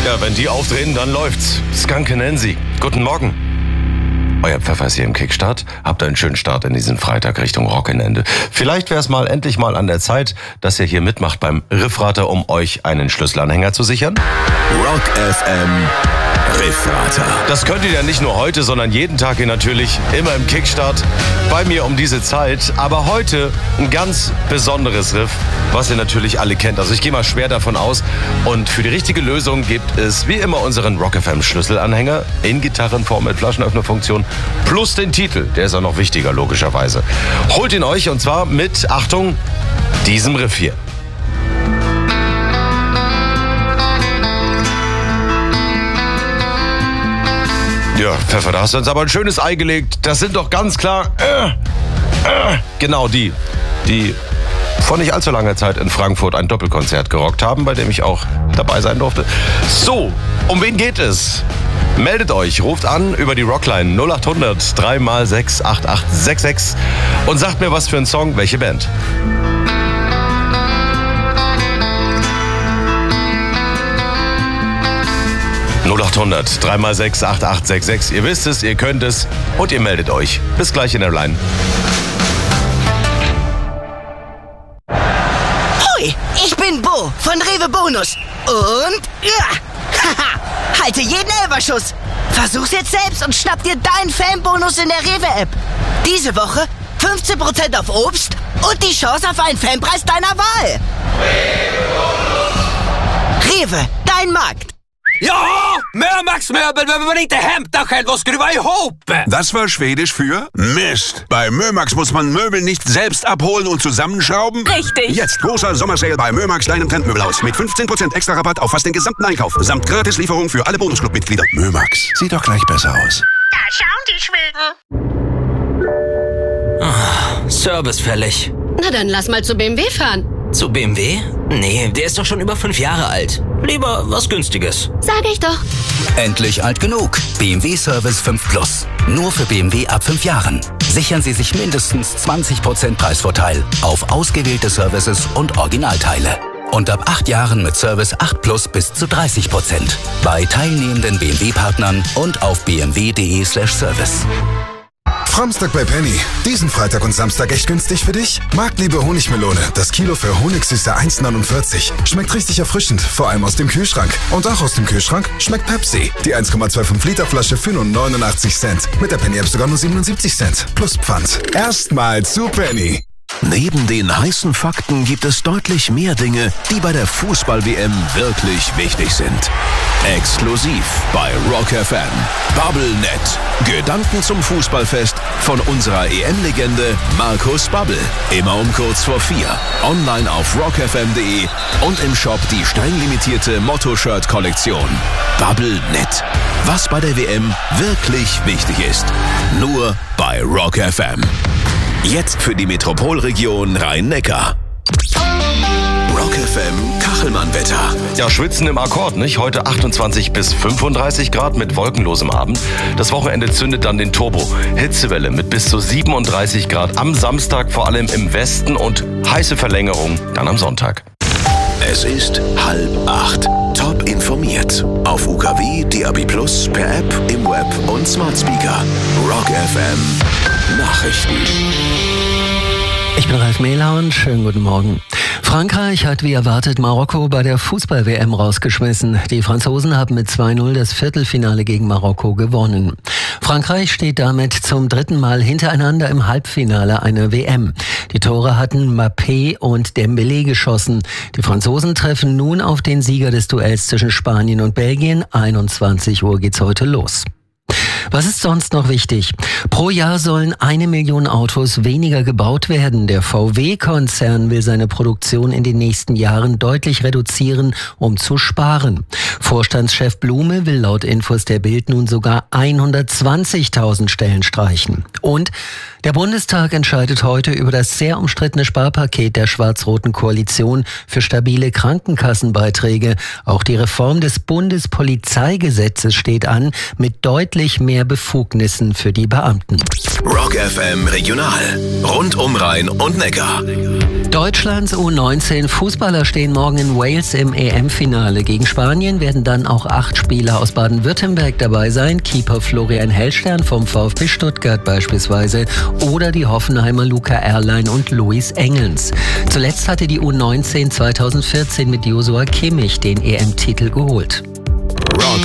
Ja, wenn die aufdrehen, dann läuft's. Skanke Nancy. Guten Morgen. Euer Pfeffer ist hier im Kickstart. Habt einen schönen Start in diesen Freitag Richtung Wochenende. Vielleicht wäre es endlich mal an der Zeit, dass ihr hier mitmacht beim Riffrater, um euch einen Schlüsselanhänger zu sichern. Rock FM Riffrater. Das könnt ihr ja nicht nur heute, sondern jeden Tag hier natürlich, immer im Kickstart, bei mir um diese Zeit. Aber heute ein ganz besonderes Riff, was ihr natürlich alle kennt. Also ich gehe mal schwer davon aus. Und für die richtige Lösung gibt es wie immer unseren Rock FM Schlüsselanhänger in Gitarrenform mit Flaschenöffnerfunktion plus den Titel. Der ist auch noch wichtiger, logischerweise. Holt ihn euch und zwar mit, Achtung, diesem Riff hier. Ja, Pfeffer, da hast du uns aber ein schönes Ei gelegt. Das sind doch ganz klar, genau die vor nicht allzu langer Zeit in Frankfurt ein Doppelkonzert gerockt haben, bei dem ich auch dabei sein durfte. So, um wen geht es? Meldet euch, ruft an über die Rockline 0800 3x6 8866 und sagt mir, was für ein Song, welche Band. (0800 3x6 8866). Ihr wisst es, ihr könnt es und ihr meldet euch. Bis gleich in der Line. Hoi, ich bin Bo von Rewe Bonus. Und haha, halte jeden Elferschuss. Versuch's jetzt selbst und schnapp dir deinen Fanbonus in der Rewe-App. Diese Woche 15% auf Obst und die Chance auf einen Fanpreis deiner Wahl. Rewe, dein Markt. Ja, Mömax-Möbel, wenn man inte hämtar själv och skruva ihop. Das war Schwedisch für Mist. Bei Mömax muss man Möbel nicht selbst abholen und zusammenschrauben. Richtig. Jetzt großer Sommersale bei Mömax kleinem Trendmöbelhaus mit 15% extra Rabatt auf fast den gesamten Einkauf. Samt Gratislieferung für alle Bonusclub-Mitglieder. Mömax, sieht doch gleich besser aus. Da schauen die Schweden. Service fällig. Na dann lass mal zu BMW fahren. Zu BMW? Nee, der ist doch schon über 5 Jahre alt. Lieber was Günstiges. Sag ich doch. Endlich alt genug. BMW Service 5 Plus. Nur für BMW ab 5 Jahren. Sichern Sie sich mindestens 20% Preisvorteil auf ausgewählte Services und Originalteile. Und ab 8 Jahren mit Service 8 Plus bis zu 30%. Bei teilnehmenden BMW-Partnern und auf bmw.de/service. Framstag bei Penny. Diesen Freitag und Samstag echt günstig für dich? Marktliebe Honigmelone. Das Kilo für Honigsüße 1,49. Schmeckt richtig erfrischend, vor allem aus dem Kühlschrank. Und auch aus dem Kühlschrank schmeckt Pepsi. Die 1,25 Liter Flasche für nur 89 Cent. Mit der Penny App sogar nur 77 Cent. Plus Pfand. Erstmal zu Penny. Neben den heißen Fakten gibt es deutlich mehr Dinge, die bei der Fußball-WM wirklich wichtig sind. Exklusiv bei Rock FM. BubbleNet. Gedanken zum Fußballfest von unserer EM-Legende Markus Babbel. Immer um kurz vor 4. Online auf rockfm.de und im Shop die streng limitierte Motto-Shirt-Kollektion. BubbleNet. Was bei der WM wirklich wichtig ist. Nur bei Rock FM. Jetzt für die Metropolregion Rhein-Neckar. Rock FM Kachelmann-Wetter. Ja, schwitzen im Akkord, nicht? Heute 28 bis 35 Grad mit wolkenlosem Abend. Das Wochenende zündet dann den Turbo. Hitzewelle mit bis zu 37 Grad am Samstag, vor allem im Westen, und heiße Verlängerung dann am Sonntag. Es ist 7:30. Top informiert. Auf UKW, DAB+, per App, im Web und Smart Speaker. Rock FM Nachrichten. Ich bin Ralf Mehler und schönen guten Morgen. Frankreich hat wie erwartet Marokko bei der Fußball-WM rausgeschmissen. Die Franzosen haben mit 2:0 das Viertelfinale gegen Marokko gewonnen. Frankreich steht damit zum 3. Mal hintereinander im Halbfinale einer WM. Die Tore hatten Mbappé und Dembélé geschossen. Die Franzosen treffen nun auf den Sieger des Duells zwischen Spanien und Belgien. 21 Uhr geht's heute los. Was ist sonst noch wichtig? Pro Jahr sollen 1 Million Autos weniger gebaut werden. Der VW-Konzern will seine Produktion in den nächsten Jahren deutlich reduzieren, um zu sparen. Vorstandschef Blume will laut Infos der Bild nun sogar 120.000 Stellen streichen. Und der Bundestag entscheidet heute über das sehr umstrittene Sparpaket der schwarz-roten Koalition für stabile Krankenkassenbeiträge. Auch die Reform des Bundespolizeigesetzes steht an, mit deutlich mehr Befugnissen für die Beamten. Rock FM Regional. Rund um Rhein und Neckar. Deutschlands U19 Fußballer stehen morgen in Wales im EM-Finale. Gegen Spanien werden werden dann auch 8 Spieler aus Baden-Württemberg dabei sein. Keeper Florian Hellstern vom VfB Stuttgart beispielsweise oder die Hoffenheimer Luca Erlein und Luis Engelns. Zuletzt hatte die U19 2014 mit Joshua Kimmich den EM-Titel geholt.